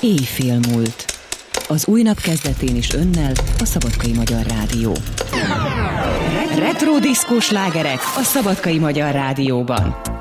Éjfél múlt. Az új nap kezdetén is önnel a Szabadkai Magyar Rádió. Retro diszkós slágerek a Szabadkai Magyar Rádióban.